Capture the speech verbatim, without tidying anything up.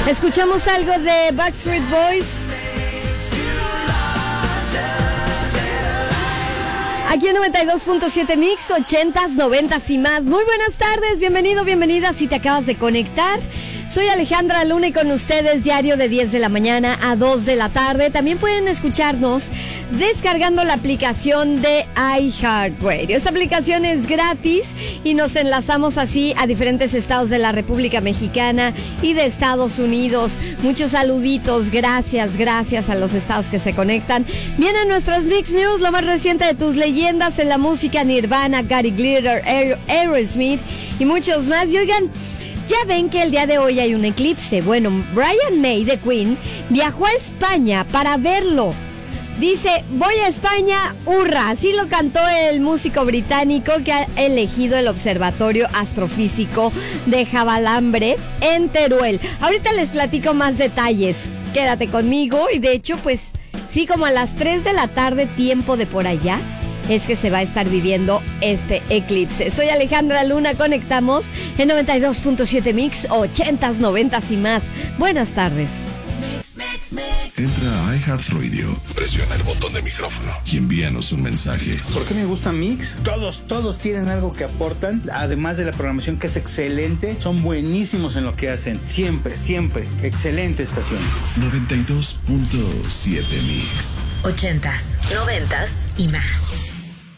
Escuchamos algo de Backstreet Boys. Aquí en noventa y dos punto siete Mix, ochentas, noventas y más. Muy buenas tardes, bienvenido, bienvenida si te acabas de conectar. Soy Alejandra Luna y con ustedes diario de diez de la mañana a dos de la tarde. También pueden escucharnos descargando la aplicación de iHeartRadio. Esta aplicación es gratis y nos enlazamos así a diferentes estados de la República Mexicana y de Estados Unidos. Muchos saluditos, gracias, gracias a los estados que se conectan. Vienen nuestras Mix News, lo más reciente de tus leyendas en la música: Nirvana, Gary Glitter, Aer- Aerosmith y muchos más. Y oigan, ya ven que el día de hoy hay un eclipse. Bueno, Brian May de Queen viajó a España para verlo. Dice, voy a España, hurra. Así lo cantó el músico británico que ha elegido el Observatorio Astrofísico de Javalambre en Teruel. Ahorita les platico más detalles. Quédate conmigo. Y de hecho, pues sí, como a las tres de la tarde, tiempo de por allá, es que se va a estar viviendo este eclipse. Soy Alejandra Luna, conectamos en noventa y dos punto siete Mix, ochentas, noventas y más. Buenas tardes. Entra a iHeartRadio, presiona el botón de micrófono y envíanos un mensaje. ¿Por qué me gusta Mix? Todos, todos tienen algo que aportan, además de la programación que es excelente. Son buenísimos en lo que hacen, siempre, siempre. Excelente estación. noventa y dos punto siete Mix. Ochentas, noventas y más.